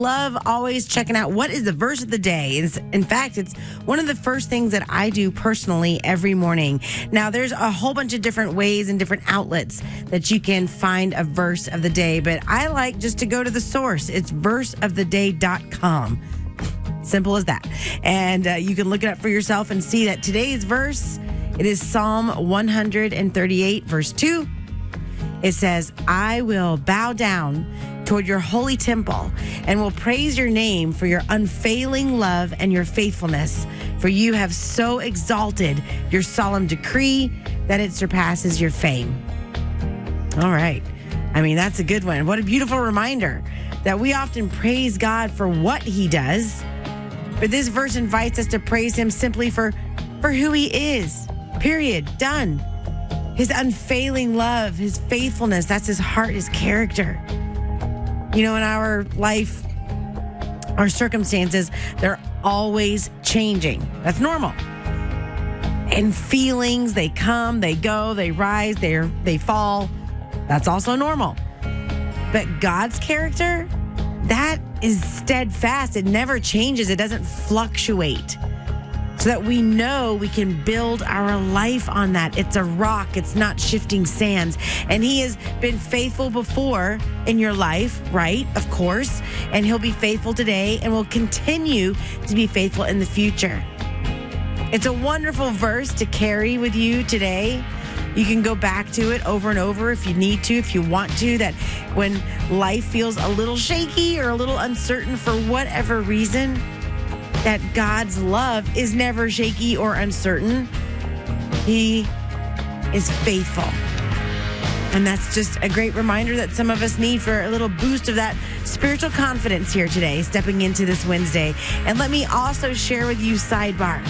Love always checking out what is the verse of the day. In fact, it's one of the first things that I do personally every morning. Now, there's a whole bunch of different ways and different outlets that you can find a verse of the day, but I like just to go to the source. It's verseoftheday.com. Simple as that. And you can look it up for yourself and see that today's verse, it is Psalm 138, verse 2. It says, I will bow down toward your holy temple and will praise your name for your unfailing love and your faithfulness. For you have so exalted your solemn decree that it surpasses your fame. All right. I mean, that's a good one. What a beautiful reminder that we often praise God for what he does. But this verse invites us to praise him simply for who he is. Period. Done. His unfailing love, his faithfulness, that's his heart, his character. You know, in our life, our circumstances, they're always changing. That's normal. And feelings, they come, they go, they rise, they fall. That's also normal. But God's character, that is steadfast. It never changes. It doesn't fluctuate. So that we know we can build our life on that. It's a rock. It's not shifting sands. And he has been faithful before in your life, right? Of course. And he'll be faithful today and will continue to be faithful in the future. It's a wonderful verse to carry with you today. You can go back to it over and over if you need to, if you want to, that when life feels a little shaky or a little uncertain for whatever reason, that God's love is never shaky or uncertain. He is faithful. And that's just a great reminder that some of us need for a little boost of that spiritual confidence here today, stepping into this Wednesday. And let me also share with you, sidebar,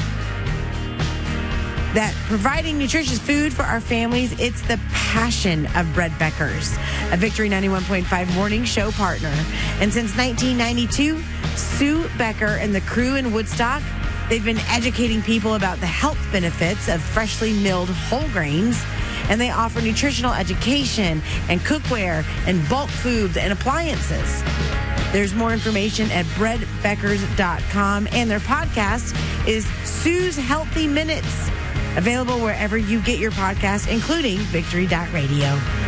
that providing nutritious food for our families, it's the passion of Brett Beckers, a Victory 91.5 morning show partner. And since 1992, Sue Becker and the crew in Woodstock, they've been educating people about the health benefits of freshly milled whole grains. And they offer nutritional education and cookware and bulk foods and appliances. There's more information at breadbeckers.com. And their podcast is Sue's Healthy Minutes, available wherever you get your podcast, including Victory.radio.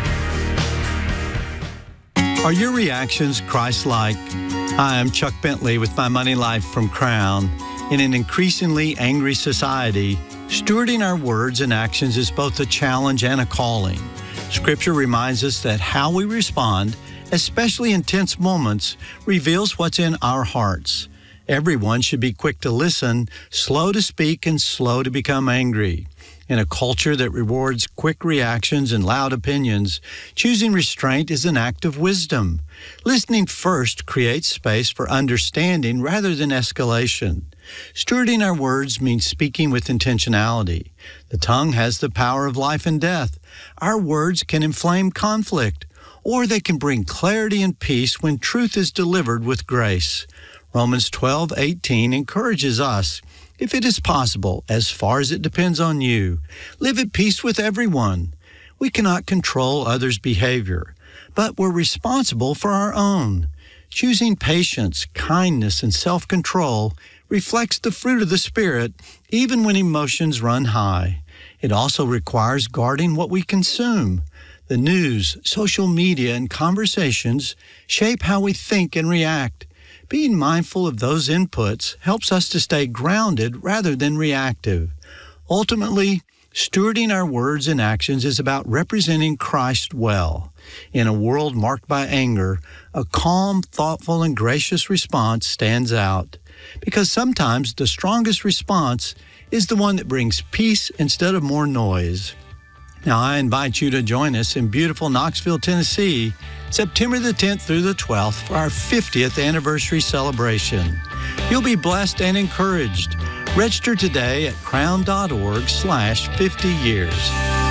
Are your reactions Christ-like? Hi, I'm Chuck Bentley with My Money Life from Crown. In an increasingly angry society, stewarding our words and actions is both a challenge and a calling. Scripture reminds us that how we respond, especially in tense moments, reveals what's in our hearts. Everyone should be quick to listen, slow to speak, and slow to become angry. In a culture that rewards quick reactions and loud opinions, choosing restraint is an act of wisdom. Listening first creates space for understanding rather than escalation. Stewarding our words means speaking with intentionality. The tongue has the power of life and death. Our words can inflame conflict, or they can bring clarity and peace when truth is delivered with grace. Romans 12:18 encourages us, if it is possible, as far as it depends on you, live at peace with everyone. We cannot control others' behavior, but we're responsible for our own. Choosing patience, kindness, and self-control reflects the fruit of the Spirit, even when emotions run high. It also requires guarding what we consume. The news, social media, and conversations shape how we think and react. Being mindful of those inputs helps us to stay grounded rather than reactive. Ultimately, stewarding our words and actions is about representing Christ well. In a world marked by anger, a calm, thoughtful, and gracious response stands out. Because sometimes the strongest response is the one that brings peace instead of more noise. Now, I invite you to join us in beautiful Knoxville, Tennessee, September the 10th through the 12th for our 50th anniversary celebration. You'll be blessed and encouraged. Register today at crown.org/50 years.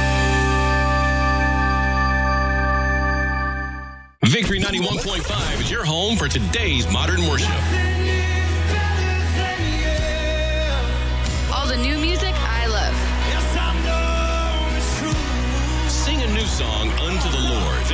Victory 91.5 is your home for today's modern worship. All the new music I love. Sing a new song unto the Lord.